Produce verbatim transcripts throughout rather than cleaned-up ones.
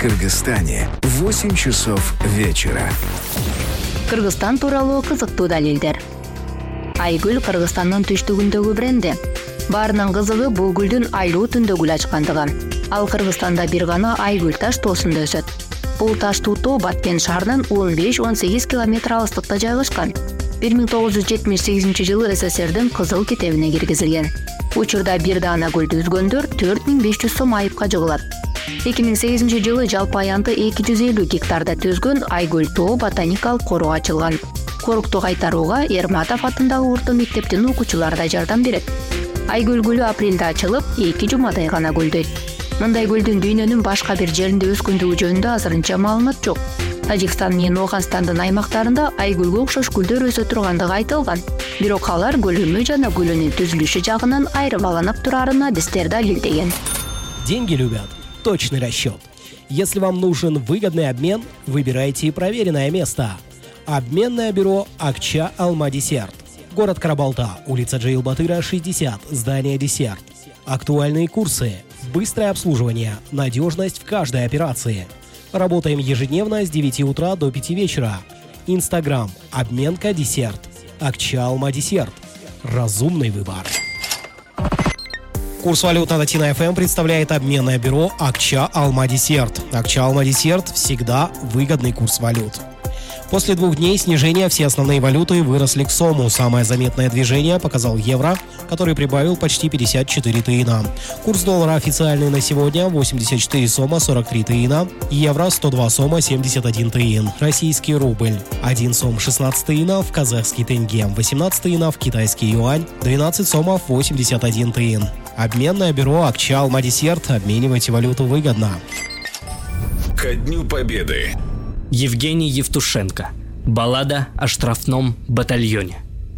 Кыргызстане в восемь часов вечера. Кыргызстан тууралуу кызыктуу далилдер. Айгүл Кыргызстандын түштүгүндөгү бренди. Баарынын кызыгы бул гүлдүн айлуу түндө гүл ачкандыгы. Ал Кыргызстанда бир гана Айгүл таш тоосунда өсөт. Бул таштуу тоо Баткен шаарынан он беш он сегиз километр алыстыкта жайгашкан. бир миң тогуз жүз жетимиш сегизинчи жылы СССРдин кызыл китебине киргизилген. Учурда бир даана гүлдү үзгөндөр төрт миң беш жүз сом айыпка жыгылат. эки миң сегизинчи жылы жалпы аянты эки жүз элүү гектарда түзгөн Айгүл тоо ботаникалык короо ачылган. Корукту кайтарууга Эрматов атындагы орто мектептин окуучулары да жардам берет. Айгүл гүлү апрелде ачылып, эки жумадай гана гүлдөйт. Мындай гүлдүн дүйнөнүн башка бир жеринде өскөндүгү жөнүндө азырынча маалымат жок. Тажикстан менен Ооганстандын аймактарында айгүлгө окшош гүлдөр өсө тургандыгы айтылган. Бирок алар көлөмү жана гүлүнүн түзүлүшү жагынан айырмаланып турарын адистер далилдеген. Деньги любят точный расчет. Если вам нужен выгодный обмен, выбирайте проверенное место. Обменное бюро Акча Алма Десерт. Город Карабалта, улица Джейл Батыра, шестьдесят, здание Десерт. Актуальные курсы, быстрое обслуживание, надежность в каждой операции. Работаем ежедневно с девяти утра до пяти вечера. Инстаграм Обменка Десерт. Акча Алма Десерт. Разумный выбор. Курс валют на Датина эф эм представляет обменное бюро Акча Алма Десерт. Акча Алма Десерт – всегда выгодный курс валют. После двух дней снижения все основные валюты выросли к сому. Самое заметное движение показал евро, который прибавил почти пятьдесят четыре тыина. Курс доллара официальный на сегодня восемьдесят четыре сома сорок три тыина, евро сто два сома семьдесят один тыин, российский рубль один сом шестнадцать тыинов, казахский тенге восемнадцать тыинов, китайский юань двенадцать сомов восемьдесят один тыин. Обменное бюро Акча Алма Десерт. Обменивайте валюту выгодно. Ко Дню Победы. Евгений Евтушенко. Баллада о штрафном батальоне.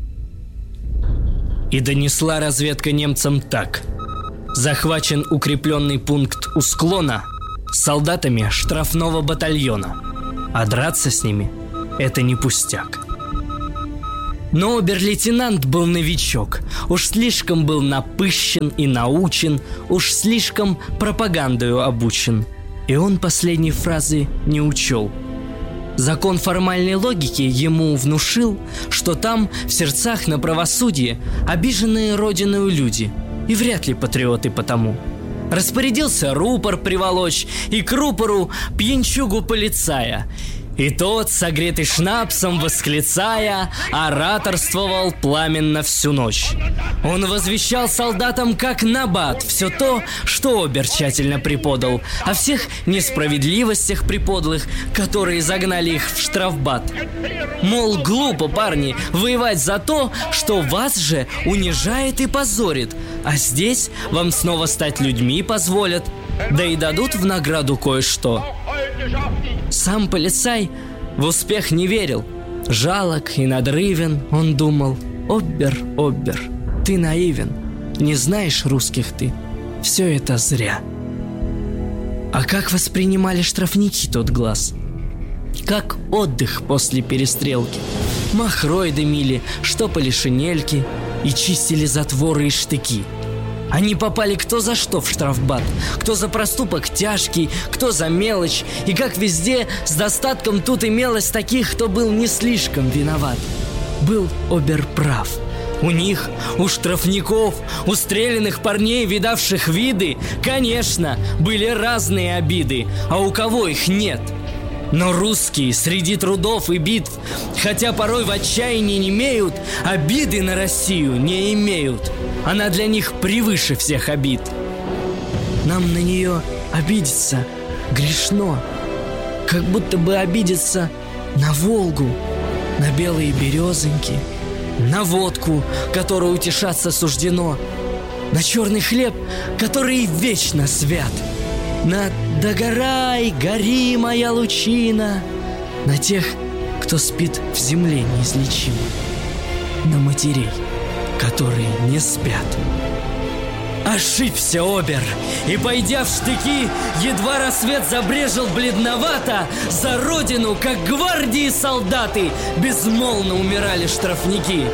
И донесла разведка немцам так. Захвачен укрепленный пункт у склона солдатами штрафного батальона. А драться с ними – это не пустяк. Но обер-лейтенант был новичок. Уж слишком был напыщен и научен, уж слишком пропагандою обучен. И он последней фразы не учел. Закон формальной логики ему внушил, что там, в сердцах на правосудие, обиженные родиною люди, и вряд ли патриоты потому. Распорядился рупор приволочь и к рупору пьянчугу полицая. И тот, согретый шнапсом, восклицая, ораторствовал пламенно всю ночь. Он возвещал солдатам как набат все то, что обер тщательно преподал, о всех несправедливостях приподлых, которые загнали их в штрафбат. Мол, глупо, парни, воевать за то, что вас же унижает и позорит, а здесь вам снова стать людьми позволят, да и дадут в награду кое-что. Сам полицай в успех не верил. Жалок и надрывен, он думал: обер, обер, ты наивен, не знаешь русских ты, все это зря. А как воспринимали штрафники тот глаз? Как отдых после перестрелки. Махрой дымили, штопали шинельки и чистили затворы и штыки. Они попали кто за что в штрафбат, кто за проступок тяжкий, кто за мелочь. И как везде, с достатком тут имелось таких, кто был не слишком виноват. Был обер прав. У них, у штрафников, у стрелянных парней, видавших виды, конечно, были разные обиды, а у кого их нет? Но русские среди трудов и битв, хотя порой в отчаянии не имеют, обиды на Россию не имеют. Она для них превыше всех обид. Нам на нее обидеться грешно, как будто бы обидеться на Волгу, на белые березоньки, на водку, которой утешаться суждено, на черный хлеб, который вечно свят, на «Догорай, гори, моя лучина», на тех, кто спит в земле неизлечимо, на матерей, которые не спят. Ошибся, обер, и, пойдя в штыки, едва рассвет забрежил бледновато, за родину, как гвардии солдаты, безмолвно умирали штрафники.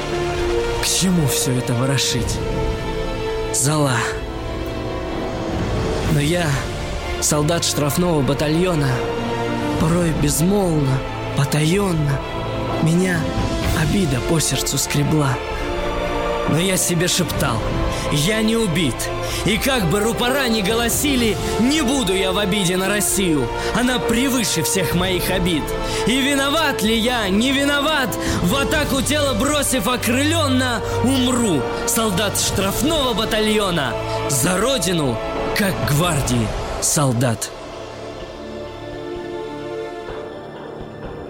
К чему все это ворошить? Зола. Но я солдат штрафного батальона, порой безмолвно, потаенно, меня обида по сердцу скребла. Но я себе шептал: я не убит. И как бы рупора ни голосили, не буду я в обиде на Россию. Она превыше всех моих обид. И виноват ли я, не виноват, в атаку тело бросив окрыленно, умру, солдат штрафного батальона, за родину, как гвардии солдат.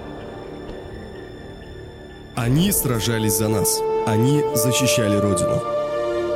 Они сражались за нас. Они защищали Родину.